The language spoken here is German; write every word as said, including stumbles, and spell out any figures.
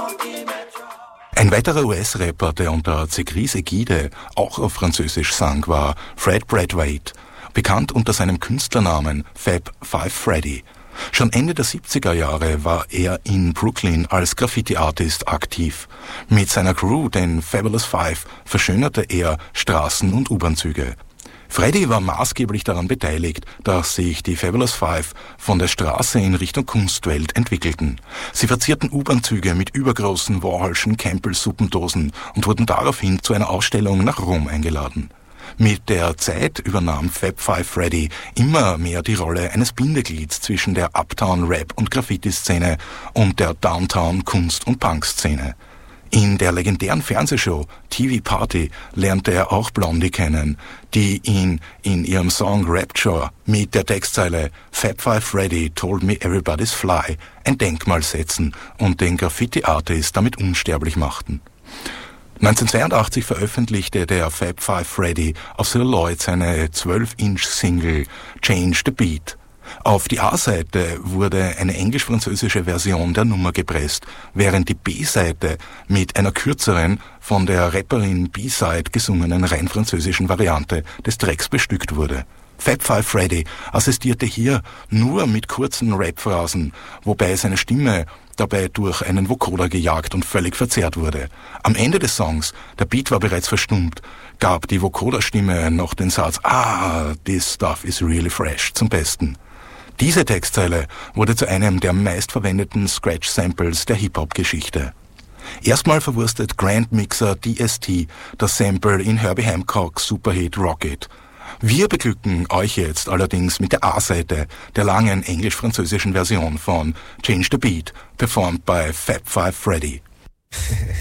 Ein weiterer U S-Rapper, der unter Zegris Ägide auch auf Französisch sang, war Fred Braithwaite, bekannt unter seinem Künstlernamen Fab Five Freddy. Schon Ende der siebziger Jahre war er in Brooklyn als Graffiti-Artist aktiv. Mit seiner Crew, den Fabulous Five, verschönerte er Straßen- und U-Bahn-Züge. Freddy war maßgeblich daran beteiligt, dass sich die Fabulous Five von der Straße in Richtung Kunstwelt entwickelten. Sie verzierten U-Bahn-Züge mit übergroßen Warholschen Campbell-Suppendosen und wurden daraufhin zu einer Ausstellung nach Rom eingeladen. Mit der Zeit übernahm Fab Five Freddy immer mehr die Rolle eines Bindeglieds zwischen der Uptown-Rap- und Graffiti-Szene und der Downtown-Kunst- und Punk-Szene. In der legendären Fernsehshow T V Party lernte er auch Blondie kennen, die ihn in ihrem Song Rapture mit der Textzeile Fab Five Freddy told me everybody's fly ein Denkmal setzen und den Graffiti-Artist damit unsterblich machten. neunzehnhundertzweiundachtzig veröffentlichte der Fab Five Freddy auf Celluloid seine zwölf Inch Single Change the Beat. Auf die A-Seite wurde eine englisch-französische Version der Nummer gepresst, während die B-Seite mit einer kürzeren, von der Rapperin B-Side gesungenen rein französischen Variante des Tracks bestückt wurde. Fab Five Freddy assistierte hier nur mit kurzen Rap-Phrasen, wobei seine Stimme dabei durch einen Vocoder gejagt und völlig verzerrt wurde. Am Ende des Songs, der Beat war bereits verstummt, gab die Vocoder-Stimme noch den Satz "Ah, this stuff is really fresh" zum Besten. Diese Textzeile wurde zu einem der meistverwendeten Scratch-Samples der Hip-Hop-Geschichte. Erstmal verwurstet Grand Mixer D S T das Sample in Herbie Hancocks Superhit Rocket. Wir beglücken euch jetzt allerdings mit der A-Seite der langen englisch-französischen Version von Change the Beat, performt by Fab Five Freddy.